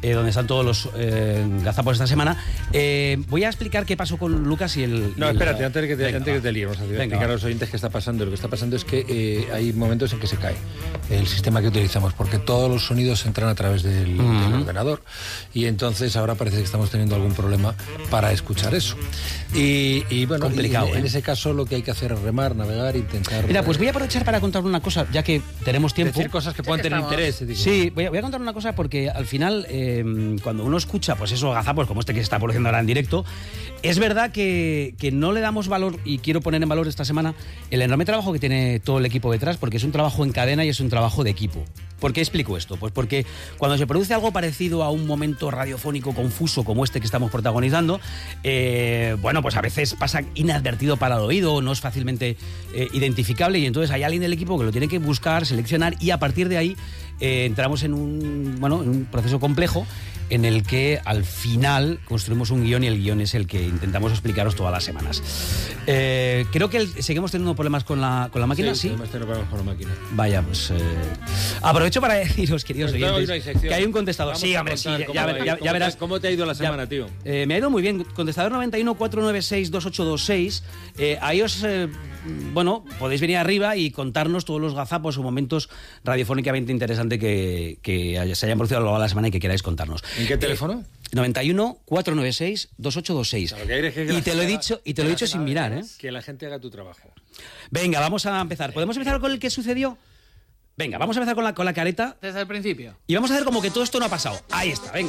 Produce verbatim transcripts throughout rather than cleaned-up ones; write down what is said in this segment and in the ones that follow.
eh, donde están todos los eh, gazapos esta semana. Eh, voy a explicar qué pasó con Lucas y el... No, y el, espérate, antes de que te, venga, antes que te liemos, a explicar a los oyentes qué está pasando. Lo que está pasando es que eh, hay momentos en que se cae el sistema que utilizamos, porque todos los sonidos entran a través del, uh-huh. del ordenador, y entonces ahora parece que estamos teniendo algún problema para escuchar eso. Y, y bueno, complicado, y en, ¿eh? en ese caso lo que hay que hacer es remar, navegar, intentar... Mira, pues voy a aprovechar para contar una cosa, ya que tenemos tiempo. Decir cosas que puedan tener interés. Sí, voy a, voy a contar una cosa porque al final, eh, cuando uno escucha pues esos gazapos como este que se está produciendo ahora en directo, es verdad que, que no le damos valor, y quiero poner en valor esta semana el enorme trabajo que tiene todo el equipo detrás, porque es un trabajo en cadena y es un trabajo de equipo. ¿Por qué explico esto? Pues porque cuando se produce algo parecido a un momento radiofónico confuso como este que estamos protagonizando, eh, bueno, pues a veces pasa inadvertido para el oído, no es fácilmente eh, identificable, y entonces hay alguien del equipo que lo tiene que buscar, seleccionar, y a partir de ahí eh, entramos en un, bueno, en un proceso complejo en el que al final construimos un guión, y el guión es el que intentamos explicaros todas las semanas. Eh, creo que el, seguimos teniendo problemas con la, con la máquina, ¿sí? Sí, seguimos teniendo problemas con la máquina. Vaya, pues... Eh, aprovecho para deciros, queridos pues oyentes, hay que hay un contestador. Vamos sí, hombre, sí, ya, ya, ya, ya verás. ¿Cómo te ha ido la semana, ya, tío? Eh, me ha ido muy bien. Contestador noventa y uno, cuatro nueve seis, dos ocho dos seis. Eh, ahí os... Eh, bueno, podéis venir arriba y contarnos todos los gazapos o momentos radiofónicamente interesantes que, que se hayan producido a lo largo de la semana y que queráis contarnos. ¿En qué teléfono? Eh, noventa y uno, cuatro nueve seis, dos ocho dos seis. Claro, que que y te lo he dicho, y te lo he dicho sin mirar, ¿eh? Que la gente haga tu trabajo. Venga, vamos a empezar. ¿Podemos empezar con el que sucedió? Venga, vamos a empezar con la, con la careta. Desde el principio. Y vamos a hacer como que todo esto no ha pasado. Ahí está, venga.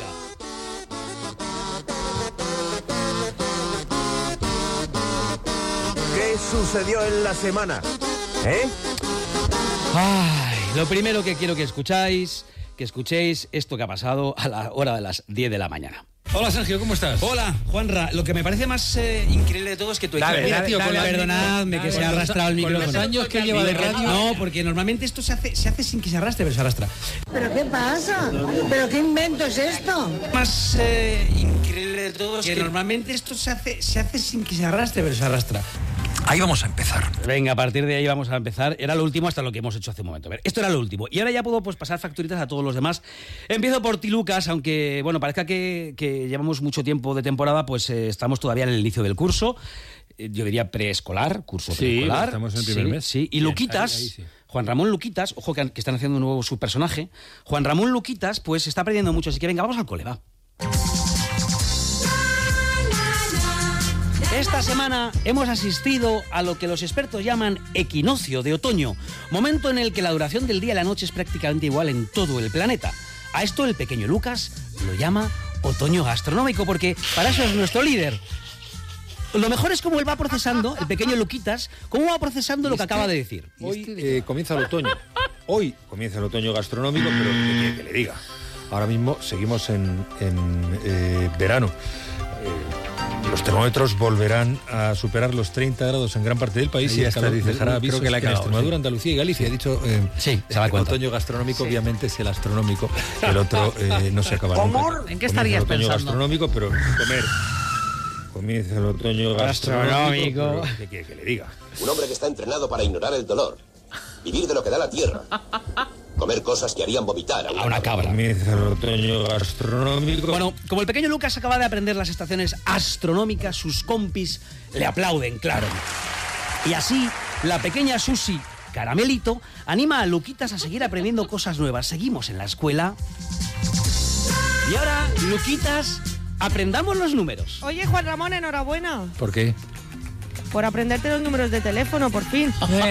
¿Qué sucedió en la semana? ¿Eh? Ay, lo primero que quiero que escucháis, que escuchéis esto que ha pasado a la hora de las diez de la mañana. Hola, Sergio, ¿cómo estás? Hola, Juanra. Lo que me parece más eh, increíble de todo es que tu equipo... Dale, Mira, dale, tío, dale, con la, dale, perdonadme dale, que se ha con arrastrado el los- micrófono. con los años que lleva de radio. No, porque normalmente esto se hace, se hace sin que se arrastre, pero se arrastra. ¿Pero qué pasa? ¿Pero qué invento es esto? Más eh, increíble de todo es que, que normalmente esto se hace, se hace sin que se arrastre, pero se arrastra. Ahí vamos a empezar. Venga, a partir de ahí vamos a empezar. Era lo último hasta lo que hemos hecho hace un momento. A ver, esto era lo último. Y ahora ya puedo pues pasar facturitas a todos los demás. Empiezo por ti, Lucas, aunque, bueno, parezca que, que llevamos mucho tiempo de temporada, pues eh, estamos todavía en el inicio del curso. Eh, yo diría preescolar, curso Sí, preescolar. estamos en el primer sí, mes. Sí, y Bien, Luquitas... ahí, ahí sí. Juan Ramón Luquitas, ojo que, que están haciendo un nuevo subpersonaje. Juan Ramón Luquitas, pues está aprendiendo mucho, así que venga, vamos al cole, va. Esta semana hemos asistido a lo que los expertos llaman equinoccio de otoño, momento en el que la duración del día y la noche es prácticamente igual en todo el planeta. A esto el pequeño Lucas lo llama otoño gastronómico, porque para eso es nuestro líder. Lo mejor es cómo él va procesando, el pequeño Luquitas, cómo va procesando lo que acaba de decir. Hoy eh, comienza el otoño. Hoy comienza el otoño gastronómico, pero ¿qué quiere que le diga? Ahora mismo seguimos en, en eh, verano. Eh, los termómetros volverán a superar los treinta grados en gran parte del país. Ahí y el está, calor dice, dejará creo avisos que la ha que en cagado, Extremadura, sí. Andalucía y Galicia. He dicho eh, Sí, se da el cuenta. otoño gastronómico, obviamente es el astronómico. El otro eh, no se acaba nunca. ¿En qué Comienza estarías el otoño pensando? gastronómico, pero comer. Comienza el otoño gastronómico. Gastronómico. pero ¿Qué quiere que le diga? Un hombre que está entrenado para ignorar el dolor. Vivir de lo que da la tierra. Comer cosas que harían vomitar a una, A una cabra. Comienza el otoño gastronómico. Bueno, como el pequeño Lucas acaba de aprender las estaciones astronómicas, sus compis le aplauden, claro. Y así, la pequeña Susi Caramelito anima a Luquitas a seguir aprendiendo cosas nuevas. Seguimos en la escuela. Y ahora, Luquitas, aprendamos los números. Oye, Juan Ramón, enhorabuena ¿Por qué? por aprenderte los números de teléfono, por fin.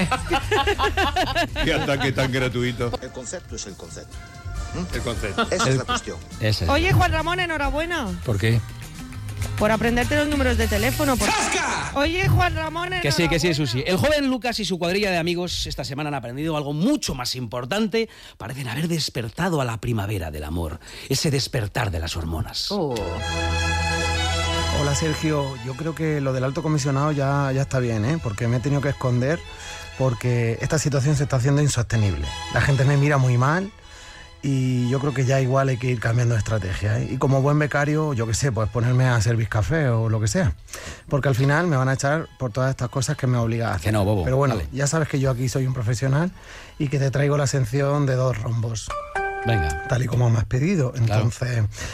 Qué ataque tan gratuito. El concepto es el concepto. El concepto. Esa es la cuestión. Ese. Oye, Juan Ramón, enhorabuena ¿Por qué? por aprenderte los números de teléfono. Por... Oye, Juan Ramón, enhorabuena. Que sí, que sí, Susi. El joven Lucas y su cuadrilla de amigos esta semana han aprendido algo mucho más importante. Parecen haber despertado a la primavera del amor. Ese despertar de las hormonas. Oh. Hola Sergio, yo creo que lo del alto comisionado ya, ya está bien, ¿eh? Porque me he tenido que esconder porque esta situación se está haciendo insostenible. La gente me mira muy mal y yo creo que ya igual hay que ir cambiando de estrategia, ¿eh? Y como buen becario, yo qué sé, pues ponerme a servir café o lo que sea. Porque al final me van a echar por todas estas cosas que me obliga a hacer. Que no, bobo. Pero bueno, Vale. ya sabes que yo aquí soy un profesional y que te traigo la sección de dos rombos. Venga. Tal y como me has pedido. Entonces,